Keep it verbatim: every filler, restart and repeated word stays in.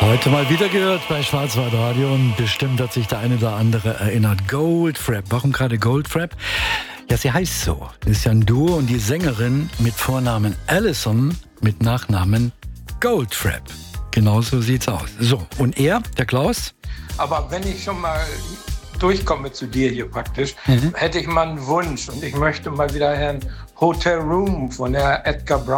Heute mal wieder gehört bei Schwarzwaldradio und bestimmt hat sich der eine oder andere erinnert. Goldfrapp. Warum gerade Goldfrapp? Ja, sie heißt so. Das ist ja ein Duo und die Sängerin mit Vornamen Alison, mit Nachnamen Goldfrapp. Genau so sieht's aus. So, und er, der Klaus? Aber wenn ich schon mal durchkomme zu dir hier praktisch, mhm. hätte ich mal einen Wunsch und ich möchte mal wieder Herrn Hotel Room von der Edgar Brown